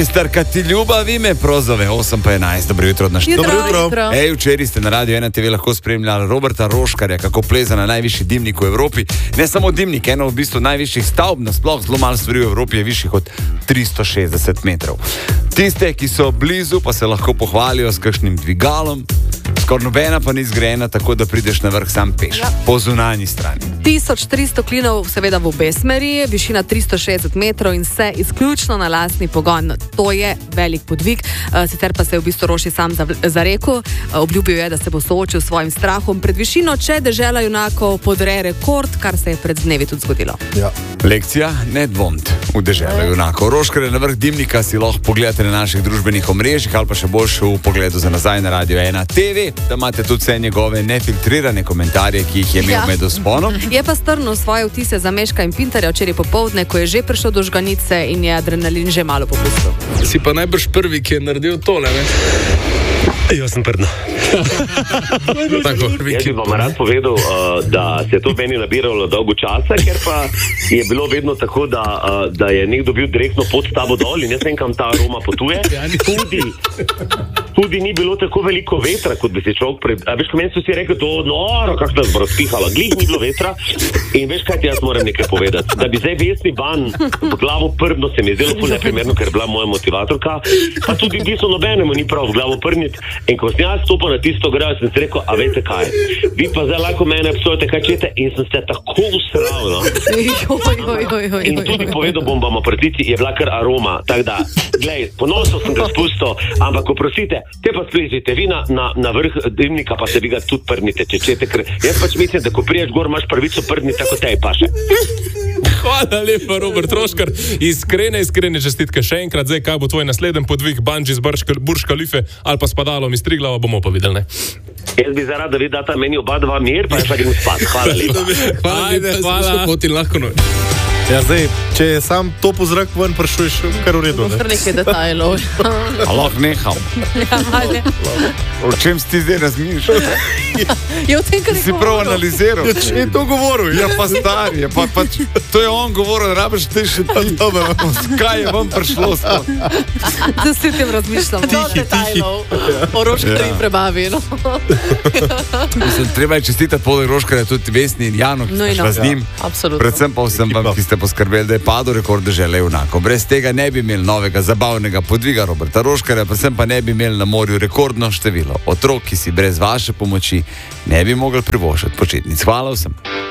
Starka ti ljubavi me prozove, 8 pa 11, dobro jutro od našega. Dobro jutro. Ej, včeraj ste na Radio 1 TV lahko spremljali Roberta Roškarja, kako pleza na najvišji dimnik v Evropi. Ne samo dimnik, eno v bistvu najvišjih stavb, nasploh zelo malo stvari v Evropi je višjih od 360 metrov. Tiste, ki so blizu, pa se lahko pohvalijo s kakšnim dvigalom. Skoraj nobena pa ni zgrajena tako, da prideš na vrh sam peš, po zunanji strani. 1300 klinov, seveda v obe smeri, višina 360 metrov in vse izključno na lastni pogon. To je velik podvig, sicer pa se je v bistvu Roši sam zarekel. Obljubil je, da se bo soočil s svojim strahom pred višino, če dežela junakov podre rekord, kar se je pred dnevi tudi zgodilo. Ja. Lekcija, ne dvomt v deželo junakov. Roškar je na vrh dimnika, si lahko pogledate na naših družbenih omrežjih ali pa še boljše v pogledu za nazaj na Radio 1 TV. Da imate tudi vse njegove nefiltrirane komentarje, ki jih je imel med vzponom. Je pa strnil svoje vtise za Meška in Pintarja včeraj popoldne, ko je že prišel do žganice in je adrenalin že malo popustil. Si pa najbrž prvi, ki je naredil tole, ne? Jaz sem prdno. Jaz bi vam rad povedal, da se je to meni nabiralo dolgo časa, ker pa je bilo vedno tako, da je nekdo bil direktno pod tabo dol in jaz vem, kam ta aroma potuje. Tudi ni bilo tako veliko vetra, kot bi se človek veš, ko meni so si rekli, to noro, kako sta razpihala. Glih ni bilo vetra in veš, kaj ti jaz moram nekaj povedati. Da bi zdaj Vesni Ban v glavo prdno se mi je zdelo ful neprimerno, ker je bila moja motivatorka, pa tudi tisto nobenemu ni prav v glavo prdniti. In ko sem jaz stopil na tisto grejo, sem si rekel, a veste kaj, vi pa zdaj lahko mene psujete, kaj čete, in sem se tako usral, no. In tudi povedal bom vam o prtici, je bila kar aroma, tako da, glej, ponosno sem ga spustil, ampak ko prosite, te pa splezite vi na vrh dimnika, pa se vi ga tudi prdnite, če čete, ker jaz pač mislim, da ko priješ gor, imaš prvico prdniti, tako tej paše. Hvala lepa, Robert Roškar. Iskrene čestitke še enkrat. Zdaj, kaj bo tvoj naslednji podvig, bungee z Burj Khalife ali pa s padalom iz Triglava, bomo pa videli, ne? Jaz bi zaradi, da vi data meni oba dva mir, pa jaz pa grem spat. Hvala lepa. Hvala. Poti lahko noč. Ja, zdaj, če je sam topo zrak ven, pršuješ kar v redu, ne? Kar nekaj detajlov. A lahko nehal. O čem si ti zdaj razmišljal? Je v tem, kar je Si prav analiziral. Ja, če je to govoril, Ja, pa star je, to je on govoril, da rabiš ti še ti. Kaj je vam prišlo sploh? Da si tem razmišljam. Do detajlov. O Roškarji prebavi, no. Mislim, treba je čestitati poleg Roškarja tudi Vesni in Janu, ki ste šla z njim. Absolutno. Predvsem pa vsem vam, ki ste poskrbeli, da je padel rekord dežele junakov. Brez tega ne bi imeli novega zabavnega podviga Roberta Roškarja, predvsem pa ne bi imeli na morju rekordno število otrok, ki si brez vaše pomoči ne bi mogli privoščiti počitnic. Hvala vsem.